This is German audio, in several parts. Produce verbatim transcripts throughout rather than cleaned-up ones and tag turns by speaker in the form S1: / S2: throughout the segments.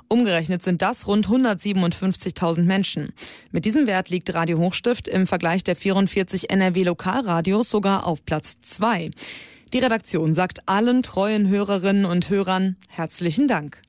S1: Umgerechnet sind das rund hundertsiebenundfünfzigtausend Menschen. Mit diesem Wert liegt Radio Hochstift im Vergleich der vierundvierzig N R W-Lokalradios sogar auf Platz zwei. Die Redaktion sagt allen treuen Hörerinnen und Hörern herzlichen Dank.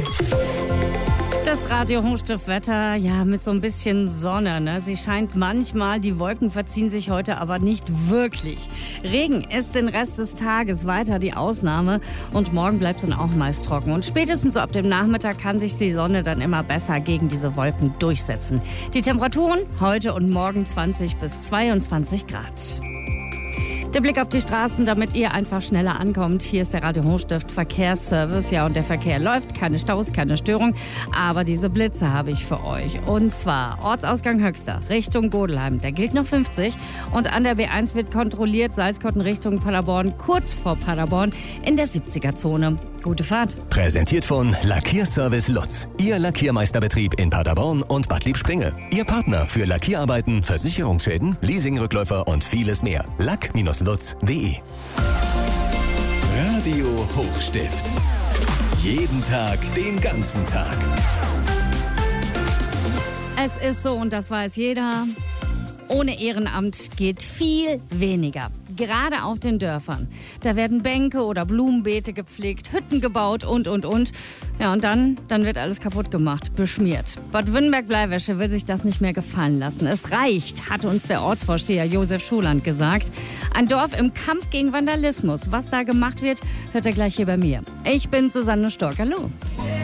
S2: Das Radio Hochstift-Wetter, ja, mit so ein bisschen Sonne, ne? Sie scheint manchmal, die Wolken verziehen sich heute aber nicht wirklich. Regen ist den Rest des Tages weiter die Ausnahme und morgen bleibt es dann auch meist trocken. Und spätestens so ab dem Nachmittag kann sich die Sonne dann immer besser gegen diese Wolken durchsetzen. Die Temperaturen heute und morgen zwanzig bis zweiundzwanzig Grad. Der Blick auf die Straßen, damit ihr einfach schneller ankommt. Hier ist der Radio Hochstift Verkehrsservice. Ja, und der Verkehr läuft. Keine Staus, keine Störung. Aber diese Blitze habe ich für euch. Und zwar Ortsausgang Höxter Richtung Godelheim. Da gilt noch fünfzig. Und an der B eins wird kontrolliert Salzkotten Richtung Paderborn, kurz vor Paderborn in der siebziger-Zone. Gute Fahrt.
S3: Präsentiert von Lackierservice Lutz. Ihr Lackiermeisterbetrieb in Paderborn und Bad Liebspringe. Ihr Partner für Lackierarbeiten, Versicherungsschäden, Leasingrückläufer und vieles mehr. lack Bindestrich lutz punkt de. Radio Hochstift. Jeden Tag, den ganzen Tag.
S2: Es ist so, und das weiß jeder, ohne Ehrenamt geht viel weniger. Gerade auf den Dörfern. Da werden Bänke oder Blumenbeete gepflegt, Hütten gebaut und, und, und. Ja, und dann, dann wird alles kaputt gemacht, beschmiert. Bad Wünnenberg-Bleiwäsche will sich das nicht mehr gefallen lassen. Es reicht, hat uns der Ortsvorsteher Josef Schuland gesagt. Ein Dorf im Kampf gegen Vandalismus. Was da gemacht wird, hört er gleich hier bei mir. Ich bin Susanne Stork. Hallo.